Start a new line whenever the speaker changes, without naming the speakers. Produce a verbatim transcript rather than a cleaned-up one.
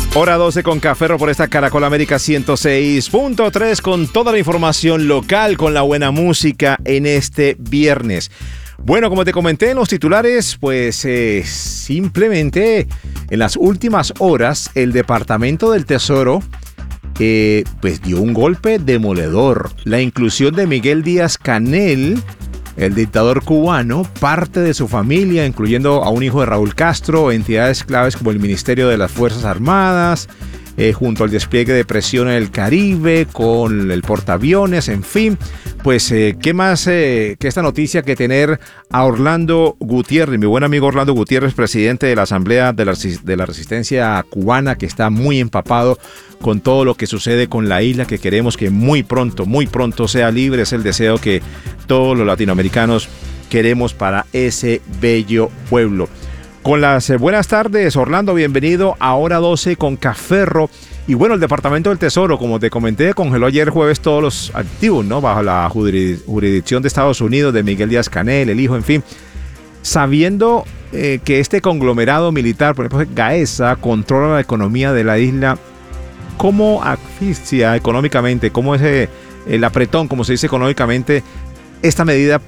Hora doce con Café por esta Caracol América ciento seis punto tres con toda la información local, con la buena música en este viernes. Bueno, como te comenté en los titulares, pues eh, simplemente en las últimas horas el Departamento del Tesoro eh, pues dio un golpe demoledor. La inclusión de Miguel Díaz-Canel, el dictador cubano, parte de su familia, incluyendo a un hijo de Raúl Castro, entidades claves como el Ministerio de las Fuerzas Armadas, eh, junto al despliegue de presión en el Caribe, con el portaaviones, en fin. Pues, eh, ¿qué más eh, que esta noticia que tener a Orlando Gutiérrez, mi buen amigo Orlando Gutiérrez, presidente de la Asamblea de la, de la Resistencia Cubana, que está muy empapado con todo lo que sucede con la isla, que queremos que muy pronto, muy pronto sea libre? Es el deseo que todos los latinoamericanos queremos para ese bello pueblo. Con las eh, buenas tardes, Orlando, bienvenido a Hora doce con Caferro. Y bueno, el Departamento del Tesoro, como te comenté, congeló ayer jueves todos los activos, ¿no?, bajo la jurisdicción de Estados Unidos, de Miguel Díaz-Canel, el hijo, en fin. Sabiendo eh, que este conglomerado militar, por ejemplo, Gaesa, controla la economía de la isla, ¿cómo asfixia económicamente, cómo es eh, el apretón, como se dice económicamente, esta medida